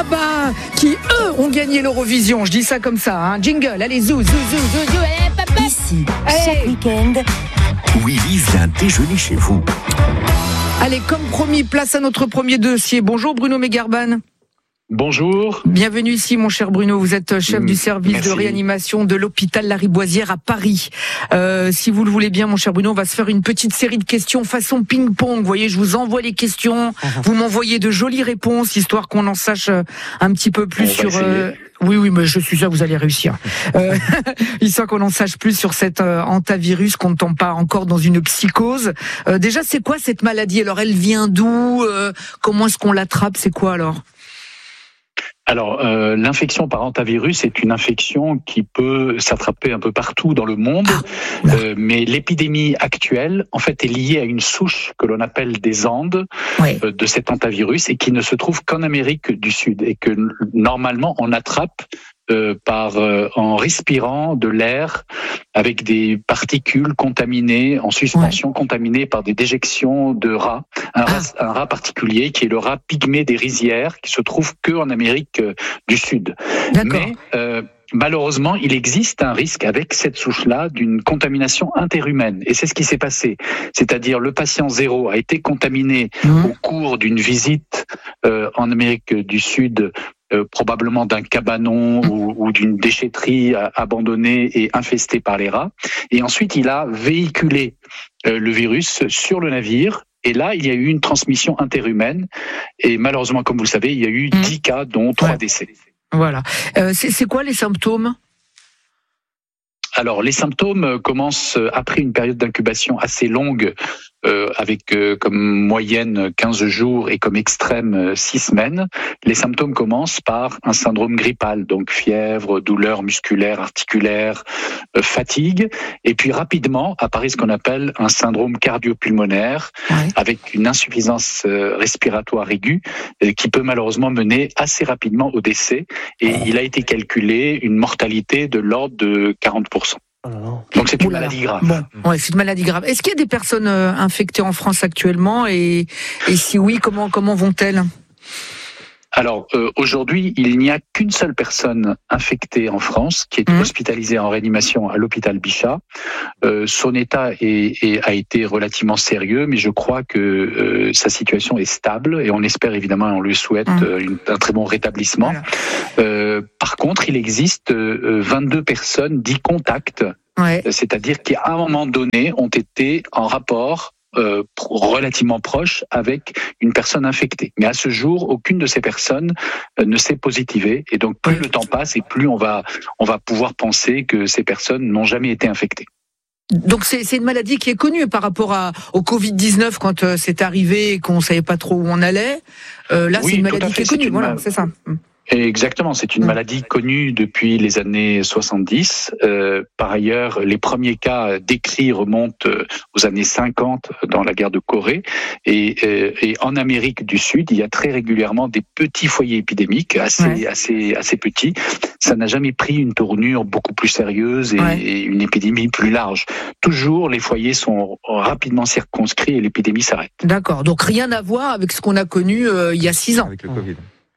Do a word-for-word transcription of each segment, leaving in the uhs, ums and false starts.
ABBA, qui eux ont gagné l'Eurovision. Je dis ça comme ça, hein. Jingle, allez, zou, zou, zou, zou, zou, allez, papa. Ici, Allez. chaque week-end, Willy vient déjeuner chez vous. Allez, comme promis, place à notre premier dossier. Bonjour Bruno Megarban. Bonjour. Bienvenue ici, mon cher Bruno. Vous êtes chef mmh, du service merci. de réanimation de l'hôpital Lariboisière à Paris. Euh, si vous le voulez bien, mon cher Bruno, on va se faire une petite série de questions façon ping-pong. Vous voyez, je vous envoie les questions. Mmh. Vous m'envoyez de jolies réponses, histoire qu'on en sache un petit peu plus on sur... Euh... Oui, oui, mais je suis sûr que vous allez réussir. Euh, histoire qu'on en sache plus sur cet euh, hantavirus, qu'on ne tombe pas encore dans une psychose. Euh, déjà, c'est quoi cette maladie? Alors, elle vient d'où? euh, Comment est-ce qu'on l'attrape? C'est quoi alors? Alors, euh, l'infection par hantavirus est une infection qui peut s'attraper un peu partout dans le monde, euh, mais l'épidémie actuelle, en fait, est liée à une souche que l'on appelle des Andes oui. euh, de cet hantavirus et qui ne se trouve qu'en Amérique du Sud et que normalement on attrape euh, par euh, en respirant de l'air avec des particules contaminées en suspension, ouais. contaminées par des déjections de rats, un, ah. rat, un rat particulier qui est le rat pygmée des rizières, qui se trouve que en Amérique euh, du Sud. D'accord. Mais euh, malheureusement, il existe un risque avec cette souche-là d'une contamination interhumaine. Et c'est ce qui s'est passé. C'est-à-dire le patient zéro a été contaminé mmh. au cours d'une visite euh, en Amérique du Sud, Euh, probablement d'un cabanon mmh. ou, ou d'une déchetterie euh, abandonnée et infestée par les rats. Et ensuite, il a véhiculé euh, le virus sur le navire. Et là, il y a eu une transmission interhumaine. Et malheureusement, comme vous le savez, il y a eu mmh. dix cas, dont trois ouais. décès. Voilà. Euh, c'est, c'est quoi les symptômes ? Alors, les symptômes commencent après une période d'incubation assez longue, euh, avec euh, comme moyenne quinze jours et comme extrême six semaines. Les symptômes commencent par un syndrome grippal, donc fièvre, douleur musculaire, articulaire, euh, fatigue. Et puis rapidement apparaît ce qu'on appelle un syndrome cardio-pulmonaire, ouais. avec une insuffisance euh, respiratoire aiguë, euh, qui peut malheureusement mener assez rapidement au décès. Et il a été calculé une mortalité de l'ordre de quarante pour cent. Donc c'est une Oulala. maladie grave. Bon, ouais, c'est une maladie grave. Est-ce qu'il y a des personnes euh, infectées en France actuellement et, et si oui, comment comment vont-elles ? Alors euh, aujourd'hui, il n'y a qu'une seule personne infectée en France qui est mmh. hospitalisée en réanimation à l'hôpital Bichat. Euh, son état est, est, a été relativement sérieux, mais je crois que euh, sa situation est stable et on espère évidemment, et on lui souhaite mmh. euh, une, un très bon rétablissement. Voilà. Euh, par contre, il existe euh, vingt-deux personnes dits contacts, ouais. c'est-à-dire qui à un moment donné ont été en rapport Euh, relativement proche avec une personne infectée. Mais à ce jour, aucune de ces personnes euh, ne s'est positivée. Et donc, plus oui. le temps passe et plus on va, on va pouvoir penser que ces personnes n'ont jamais été infectées. Donc, c'est, c'est une maladie qui est connue par rapport à, au covid dix-neuf quand euh, c'est arrivé et qu'on ne savait pas trop où on allait. Euh, là, oui, c'est une maladie qui est connue. Voilà, c'est ça. Exactement, c'est une maladie connue depuis les années soixante-dix. Euh, par ailleurs, les premiers cas décrits remontent aux années cinquante dans la guerre de Corée. Et, euh, et en Amérique du Sud, il y a très régulièrement des petits foyers épidémiques, assez, ouais. assez, assez petits. Ça n'a jamais pris une tournure beaucoup plus sérieuse et, ouais. et une épidémie plus large. Toujours, les foyers sont rapidement circonscrits et l'épidémie s'arrête. D'accord, donc rien à voir avec ce qu'on a connu euh, il y a six ans. Avec le Covid.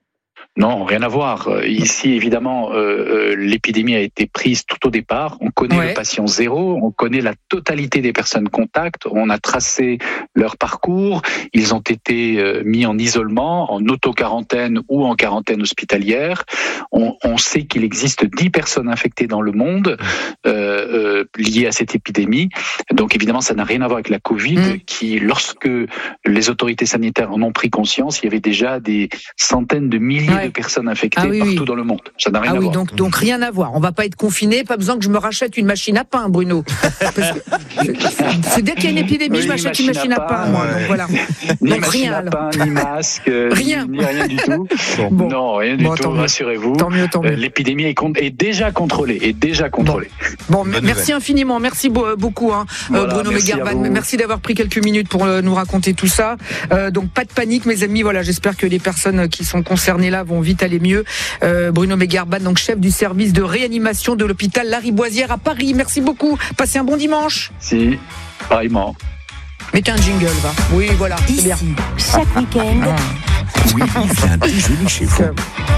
Non, rien à voir. Ici, évidemment, euh, l'épidémie a été prise tout au départ. On connaît ouais. le patient zéro, on connaît la totalité des personnes contacts, on a tracé leur parcours, ils ont été euh, mis en isolement, en auto-quarantaine ou en quarantaine hospitalière. On, on sait qu'il existe dix personnes infectées dans le monde euh, euh, liées à cette épidémie. Donc, évidemment, ça n'a rien à voir avec la Covid, mmh. qui, lorsque les autorités sanitaires en ont pris conscience, il y avait déjà des centaines de milliers ouais. de personnes infectées ah oui, partout oui. dans le monde. Ça n'a rien ah à oui, voir. Donc, donc rien à voir. On va pas être confiné, pas besoin que je me rachète une machine à pain, Bruno. Parce que c'est, c'est dès qu'il y a une épidémie, oui, je m'achète une machine à pain, à pain moi. Ouais. Donc voilà. Ni donc machine rien. à pain, ni masque, rien. Ni, ni rien du tout. Bon. Non, rien du bon, tout. Rassurez-vous. Tant mieux, tant mieux. L'épidémie est, con- est déjà contrôlée. Est déjà contrôlée. Bon, bon merci infiniment. Merci beaucoup, hein, voilà, Bruno Megarban. Merci d'avoir pris quelques minutes pour euh, nous raconter tout ça. Euh, donc pas de panique, mes amis. Voilà, j'espère que les personnes qui sont concernées là vont vite aller mieux. Euh, Bruno Megarban, donc chef du service de réanimation de l'hôpital Lariboisière à Paris. Merci beaucoup. Passez un bon dimanche. Si, pareillement. Mettez un jingle, va. Oui, voilà, c'est bien. Chaque week-end. Willy vient déjeuner chez vous.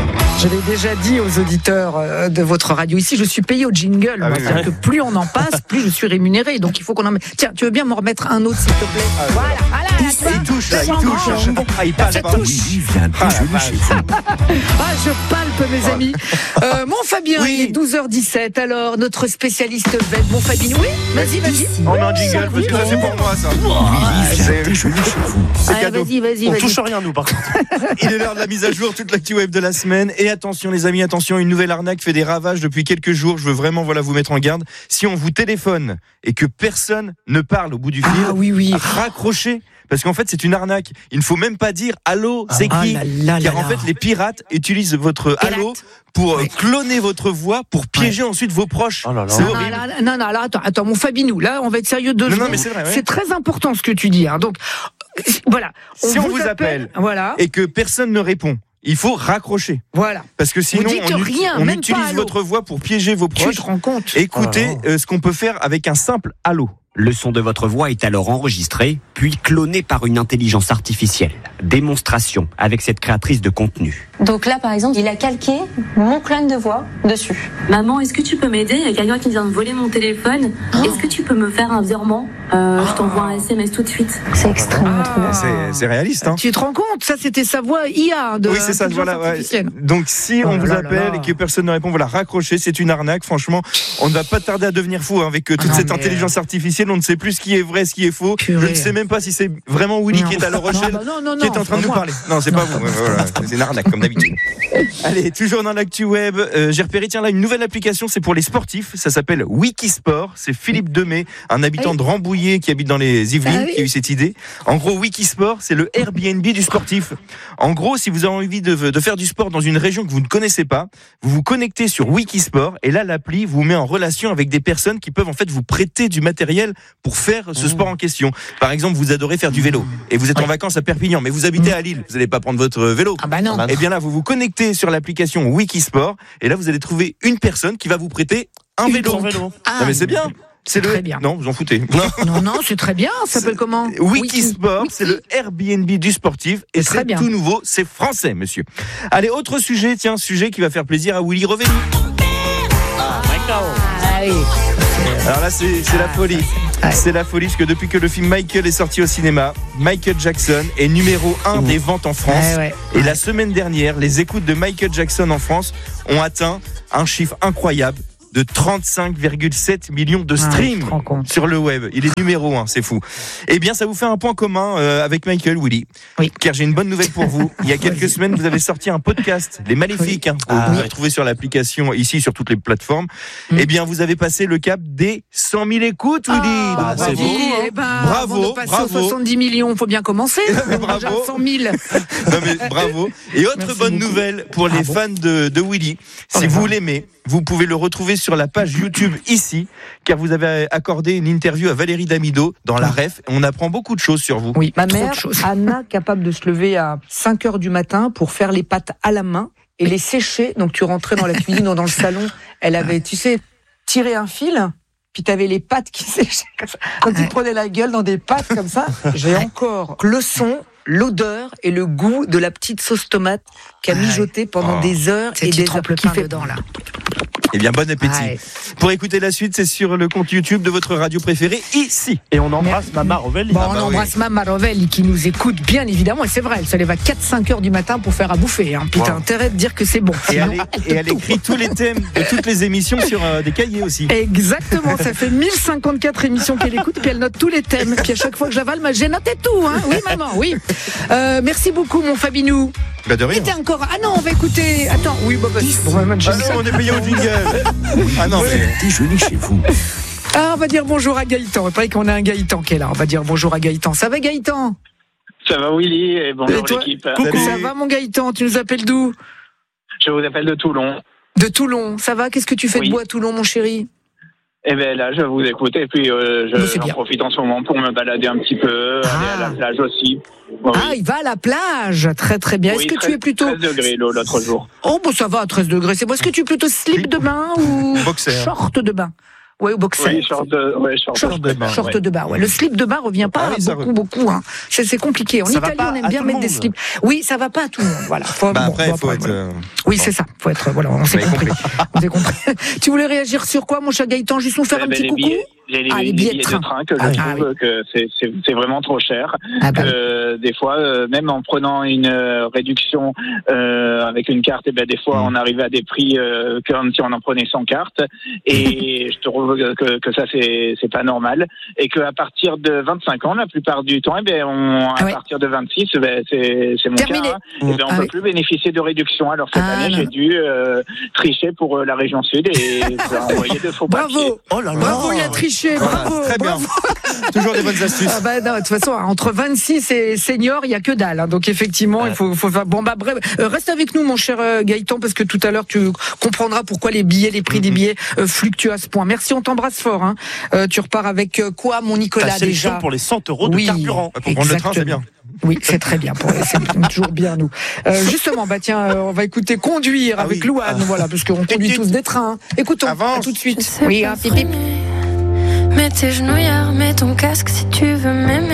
Je l'ai déjà dit aux auditeurs de votre radio ici, je suis payé au jingle. Ah moi. oui, C'est-à-dire oui. que plus on en passe, plus je suis rémunéré. Donc il faut qu'on en mette. Tiens, tu veux bien me remettre un autre, s'il te plaît? Ah, Voilà, voilà, là, tu vois. Il touche là, il Ça touche. change. Ah, il passe Ça pas. touche. Willy vient Ah, la déjeuner vache. chez vous. Ah, je palpe, mes amis. Euh, mon Fabien, Oui. il est douze heures dix-sept. Alors, notre spécialiste V E D, mon Fabien, oui, vas-y, vas-y. On met un jingle parce que ça c'est pour moi ça. Willy vient c'est- déjeuner chez vous. C'est Allez, cadeau. vas-y, vas-y, On vas-y. touche rien, nous, par contre. Il est l'heure de la mise à jour, toute l'actu web de la semaine. Et attention les amis, attention, une nouvelle arnaque fait des ravages depuis quelques jours. Je veux vraiment voilà, vous mettre en garde. Si on vous téléphone et que personne ne parle au bout du fil, Ah oui, oui. raccrochez. Parce qu'en fait, c'est une arnaque. Il ne faut même pas dire allô, c'est Ah qui là là Car là en là. fait, les pirates utilisent votre Pirates. allô pour euh, Ouais. cloner votre voix, pour piéger ensuite vos proches. Oh là là. C'est Non, horrible. non, là, non, non, alors attends, attends, mon Fabinou, là, on va être sérieux deux Non, non, secondes. mais c'est vrai, ouais. C'est très important ce que tu dis. Hein. Donc, euh, voilà. Si on vous appelle voilà, Et que personne ne répond, il faut raccrocher. voilà. Parce que sinon, dites on, ut- rien, on même utilise pas allô. votre voix pour piéger vos Tu proches. te rends compte? Écoutez Oh là euh, ce qu'on peut faire avec un simple allô. Le son de votre voix est alors enregistré, puis cloné par une intelligence artificielle. Démonstration avec cette créatrice de contenu. Donc là, par exemple, il a calqué mon clone de voix dessus. Maman, est-ce que tu peux m'aider? Il y a quelqu'un qui vient de voler mon téléphone. Est-ce que tu peux me faire un virement? euh, Je t'envoie un S M S tout de suite. C'est extrêmement Ah. troublant. C'est, c'est réaliste, hein. Tu te rends compte? Ça, c'était sa voix I A de Oui, c'est ça, intelligence voilà. Ouais. artificielle. Donc, si Oh on là vous là appelle là. et que personne ne répond, voilà, raccrochez, c'est une arnaque. Franchement, on ne va pas tarder à devenir fou hein, avec euh, toute Ah non, cette mais, intelligence artificielle. On ne sait plus ce qui est vrai, ce qui est faux. Purée. Je ne sais même pas si c'est vraiment Willy Non. qui est à La Rochelle, Non, bah non, non, qui non, est en train de c'est nous pas parler. Non, c'est Non, pas vous. Ouais, voilà. C'est une arnaque, comme d'habitude. Allez, toujours dans l'actu web, euh, j'ai repéré, tiens là, une nouvelle application, c'est pour les sportifs. Ça s'appelle Wikisport. C'est Philippe Demey, un habitant de Rambouillet qui habite dans les Yvelines, Ah oui. qui a eu cette idée. En gros, Wikisport, c'est le Airbnb du sportif. En gros, si vous avez envie de, de faire du sport dans une région que vous ne connaissez pas, vous vous connectez sur Wikisport et là, l'appli vous met en relation avec des personnes qui peuvent en fait vous prêter du matériel pour faire ce sport en question. Par exemple, vous adorez faire du vélo et vous êtes en vacances à Perpignan, mais vous habitez à Lille. Vous n'allez pas prendre votre vélo. Ah bah non. Et bien là, vous vous connectez sur l'application Wikisport et là, vous allez trouver une personne qui va vous prêter un vélo. Son vélo. Ah, Non mais c'est bien. C'est le très bien. Non, vous en foutez. Non. Non, non, c'est très bien. Ça s'appelle comment? Wikisport, Wiki. c'est le Airbnb du sportif et C'est très c'est bien. tout nouveau, c'est français, monsieur. Allez, autre sujet, tiens, sujet qui va faire plaisir à Willy Revenu. Allez. Alors là, c'est c'est la folie. C'est la folie, parce que depuis que le film Michael est sorti au cinéma, Michael Jackson est numéro un des ventes en France. Ouais, ouais. Et la semaine dernière, les écoutes de Michael Jackson en France ont atteint un chiffre incroyable de trente-cinq virgule sept millions de Ah, tu streams te rends compte. sur le web. Il est numéro un, c'est fou. Eh bien, ça vous fait un point commun euh, avec Michael, Willy. Oui. Car j'ai une bonne nouvelle pour vous. Il y a quelques semaines, vous avez sorti un podcast, Les Maléfiques, hein, que Ah, vous oui. pouvez trouver sur l'application, ici, sur toutes les plateformes. Mm. Eh bien, vous avez passé le cap des cent mille écoutes, Willy. Ah, Donc, bah, c'est bravo. beau. Eh ben, Bravo, avant de passer bravo. aux soixante-dix millions, faut bien commencer. mais Déjà bravo. cent mille. Non mais bravo. Et autre Merci bonne beaucoup. nouvelle pour les Bravo. fans de, de Willy. Oh Si là vous là. l'aimez, vous pouvez le retrouver sur la page YouTube ici, car vous avez accordé une interview à Valérie Damido dans la Ref. On apprend beaucoup de choses sur vous. Oui, Ma trop mère, de choses. Anna, capable de se lever à cinq heures du matin pour faire les pâtes à la main et les sécher. Donc tu rentrais dans la cuisine ou dans le salon, elle avait, tu sais, tiré un fil, puis tu avais les pâtes qui séchaient comme ça. Donc tu te prenais la gueule dans des pâtes comme ça. J'ai encore le son, l'odeur et le goût de la petite sauce tomate qui a Ouais. mijoté pendant Oh. des heures C'est et tu des trempes heures. le Qui pain fait dedans, là. Eh bien, bon appétit. Ouais. Pour écouter la suite, c'est sur le compte YouTube de votre radio préférée, ici. Et on embrasse Mama Rovelli. Bon, Ah on bah embrasse Mama Rovelli qui nous écoute bien évidemment, et c'est vrai, elle se lève à quatre cinq heures du matin pour faire à bouffer. Hein. Puis Wow. t'as intérêt de dire que c'est bon. Et Sinon, elle, elle te et elle tout. écrit tous les thèmes de toutes les émissions sur euh, des cahiers aussi. Exactement, ça fait mille cinquante-quatre émissions qu'elle écoute, puis elle note tous les thèmes. Puis à chaque fois que j'avale, bah, j'ai noté tout. Hein. Oui, maman, oui. Euh, merci beaucoup, mon Fabinou. Bah de rien. Était encore. Ah non, on va écouter. Attends, oui, bah, bah, bon, bah, Ah non, on est payé au jingle. Ah non, mais... Déjeuner chez vous. Ah, on va dire bonjour à Gaëtan. Il paraît qu'on a un Gaëtan qui est là. On va dire bonjour à Gaëtan. Ça va, Gaëtan? Ça va Willy et bonjour Et toi l'équipe. Coucou. Ça va, mon Gaëtan? Tu nous appelles d'où? Je vous appelle de Toulon. De Toulon. Ça va? Qu'est-ce que tu fais Oui. de beau à Toulon, mon chéri? Et bien là, je vous écoute et puis euh, Mais je, c'est j'en bien. profite en ce moment pour me balader un petit peu, Ah. aller à la plage aussi. Oui, Ah, il va à la plage. Très, très bien. Est-ce oui, que tu es plutôt. treize degrés l'eau, l'autre jour. Oh, bon, ça va à treize degrés. C'est bon. Est-ce que tu es plutôt slip de bain ou Boxer. short de bain? Ouais, au boxer. Oui, short de, ouais, short, Short de bain, Short ouais. de bain, ouais. Le slip de bain revient pas Ah oui, ça beaucoup, re- beaucoup, hein. C'est, c'est compliqué. En Ça va Italie, pas on aime à bien tout le mettre des monde. slips. Oui, ça va pas à tout le monde, voilà. Faut, Bah bon, après, bon, faut être. voilà. euh, Oui, bon. c'est ça. Faut être, voilà, on s'est Vous avez compris. On s'est compris. Tu voulais réagir sur quoi, mon cher Gaëtan? Juste nous faire Eh un ben, petit les coucou? billets, les, Ah, les les billets billets de de train. train, que Ah, je ah trouve oui. que c'est, c'est, c'est vraiment trop cher. Ah, bah, que des fois, euh, même en prenant une euh, réduction euh, avec une carte, et ben des fois Mm. on arrivait à des prix euh, comme si on en prenait sans carte. Et je trouve que, que ça c'est, c'est pas normal. Et qu'à partir de vingt-cinq ans, la plupart du temps, eh ben on, à Ah ouais. partir de vingt-six, eh ben c'est, c'est mon Terminé. cas. Hein, eh ben on Ah peut oui. plus bénéficier de réduction. Alors cette Ah, année, non. j'ai dû euh, tricher pour euh, la région sud et envoyer de faux papiers. Bravo. Oh là là. Bravo, il a triché. Voilà, Bravo. très bien. bravo. Toujours des bonnes astuces. Ah bah non, de toute façon, entre vingt-six et senior, il y a que dalle. Hein. Donc effectivement, Ouais. il faut, faut faire. Bon bah bref, Euh, reste avec nous, mon cher euh, Gaëtan, parce que tout à l'heure tu comprendras pourquoi les billets, les prix des billets euh, fluctuent à ce point. Merci, on t'embrasse fort. Hein. Euh, tu repars avec euh, quoi, mon Ta Nicolas sélection déjà? pour les cent euros de Oui. carburant. Pour prendre le train, c'est bien. Oui, c'est très bien. Pour, c'est toujours bien, nous. Euh, justement, bah tiens, euh, on va écouter Conduire Ah avec oui. Louane, Ah. voilà, parce qu'on conduit tous des trains. Hein. Écoutons, Avance. à tout de suite. Je sais Oui, pas hein, pip, pip. freiner. Mets tes genouillères, mets ton casque si tu veux m'aimer.